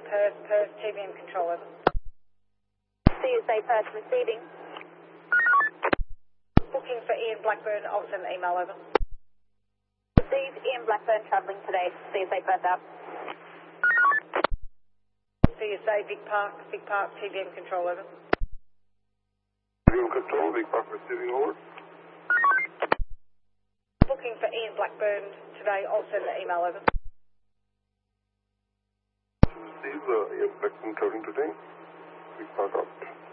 Perth, TVM control, over. CSA Perth receiving. Booking for Ian Blackburn, I'll send the email over. Received Ian Blackburn travelling today. CSA Perth out. CSA Big Park, TVM control, over. TVM control, Big Park receiving, over. Booking for Ian Blackburn today, I'll send the email over. Receive Ian Blackburn travelling today. Big Park out.